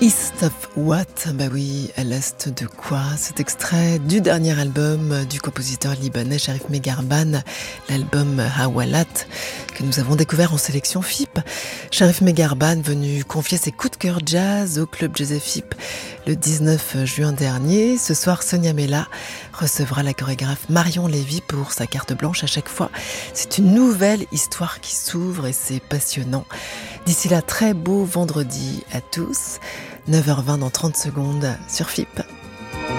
East of What? Bah oui, à l'est de quoi? Cet extrait du dernier album du compositeur libanais Sharif Megarban, l'album Hawalat, que nous avons découvert en sélection FIP. Sharif Megarban venu confier ses coups de cœur jazz au club Jazz FIP le 19 juin dernier. Ce soir, Sonia Mella recevra la chorégraphe Marion Lévy pour sa carte blanche à chaque fois. C'est une nouvelle histoire qui s'ouvre et c'est passionnant. D'ici là, très beau vendredi à tous. 9h20 dans 30 secondes sur FIP.